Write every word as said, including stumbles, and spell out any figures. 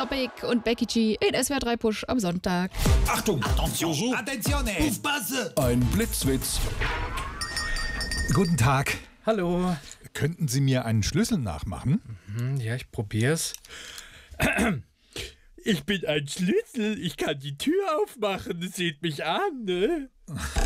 Big und Becky G in S W R drei Push am Sonntag. Achtung! Attention! Attenzione! Aufpasse! Ein Blitzwitz. Guten Tag. Hallo. Könnten Sie mir einen Schlüssel nachmachen? Mhm, ja, ich probier's. Ich bin ein Schlüssel. Ich kann die Tür aufmachen. Seht mich an, ne?